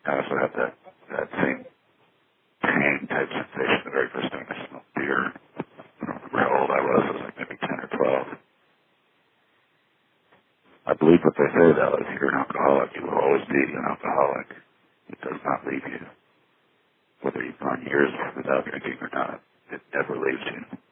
I also had that same tang type sensation the very first time I smelled beer. I don't remember how old I was. I was like maybe 10 or 12. I believe what they say, though. If you're an alcoholic, you will always be an alcoholic. It does not leave you. Whether you've gone years without drinking or not, it never leaves you.